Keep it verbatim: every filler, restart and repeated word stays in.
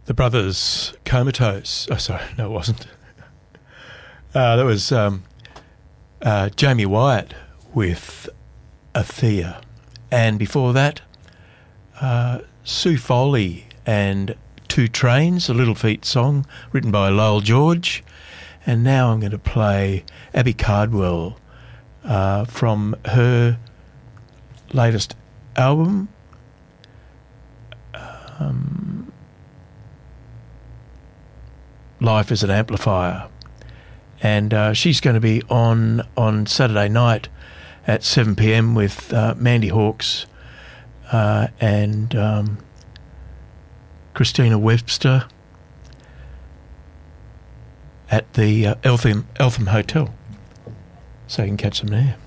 The Brothers Comatose. Oh, sorry, no, it wasn't. Uh, that was um, uh, Jamie Wyatt with Athea. And before that, uh, Sue Foley and Two Trains, a Little Feat song written by Lowell George. And now I'm going to play Abby Cardwell uh, from her latest album, um, Life is an Amplifier. And uh, she's going to be on on Saturday night at seven p.m. with uh, Mandy Hawkes uh, and um, Christina Webster at the uh, Eltham, Eltham Hotel. So you can catch them there.